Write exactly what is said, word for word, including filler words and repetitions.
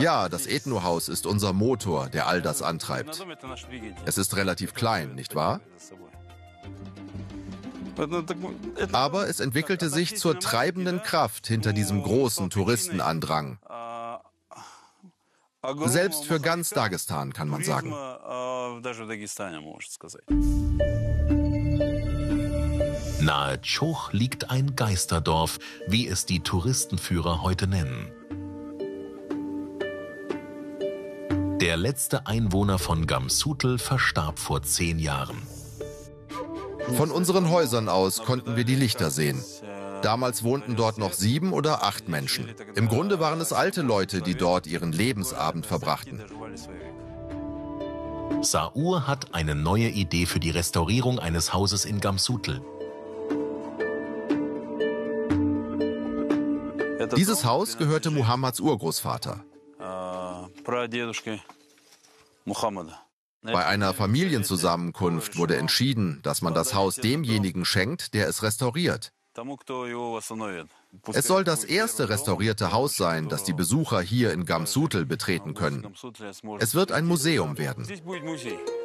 Ja, das Ethno-Haus ist unser Motor, der all das antreibt. Es ist relativ klein, nicht wahr? Aber es entwickelte sich zur treibenden Kraft hinter diesem großen Touristenandrang. Selbst für ganz Dagestan, kann man sagen. Nahe Choch liegt ein Geisterdorf, wie es die Touristenführer heute nennen. Der letzte Einwohner von Gamsutl verstarb vor zehn Jahren. Von unseren Häusern aus konnten wir die Lichter sehen. Damals wohnten dort noch sieben oder acht Menschen. Im Grunde waren es alte Leute, die dort ihren Lebensabend verbrachten. Saur hat eine neue Idee für die Restaurierung eines Hauses in Gamsutl. Dieses Haus gehörte Muhammads Urgroßvater. Bei einer Familienzusammenkunft wurde entschieden, dass man das Haus demjenigen schenkt, der es restauriert. Es soll das erste restaurierte Haus sein, das die Besucher hier in Gamsutl betreten können. Es wird ein Museum werden.